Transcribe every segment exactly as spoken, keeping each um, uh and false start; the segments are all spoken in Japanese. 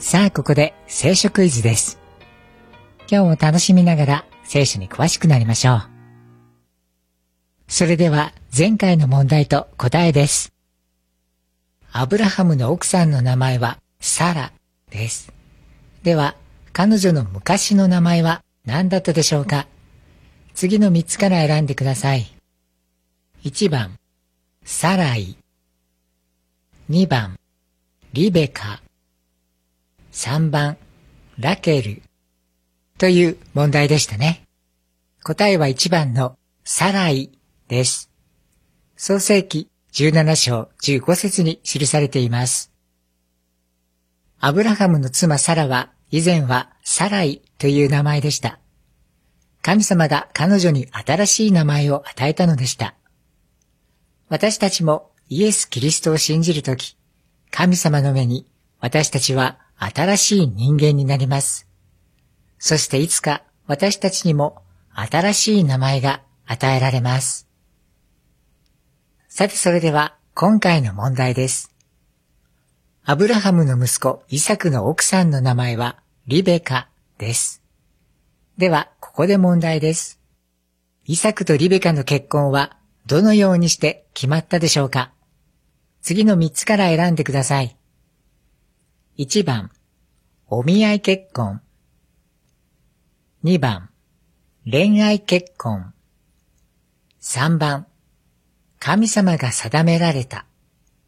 さあここで聖書クイズです。今日も楽しみながら聖書に詳しくなりましょう。それでは前回の問題と答えです。アブラハムの奥さんの名前はサラです。では彼女の昔の名前は何だったでしょうか？次のみっつから選んでください。いちばんサライ、にばんリベカ、さんばんラケルという問題でしたね。答えはいちばんのサライです。創世記じゅうなな章じゅうご節に記されています。アブラハムの妻サラは以前はサライという名前でした。神様が彼女に新しい名前を与えたのでした。私たちもイエス・キリストを信じるとき、神様の目に私たちは新しい人間になります。そしていつか私たちにも新しい名前が与えられます。さてそれでは今回の問題です。アブラハムの息子イサクの奥さんの名前はリベカです。ではここで問題です。イサクとリベカの結婚はどのようにして決まったでしょうか？次のみっつから選んでください。いちばんお見合い結婚、にばん恋愛結婚、さんばん神様が定められた。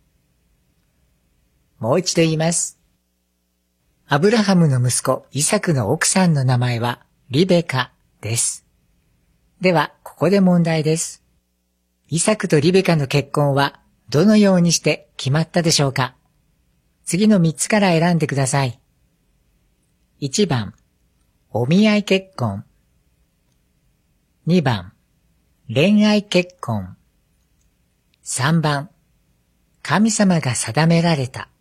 もう一度言います。アブラハムの息子イサクの奥さんの名前はリベカです。ではここで問題です。イサクとリベカの結婚はどのようにして決まったでしょうか？次のみっつから選んでください。いちばんお見合い結婚、にばん恋愛結婚、さんばん神様が定められた。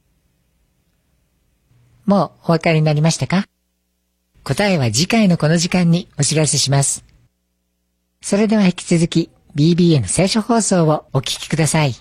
もうお分かりになりましたか？答えは次回のこの時間にお知らせします。それでは引き続き ビービーエー の聖書放送をお聞きください。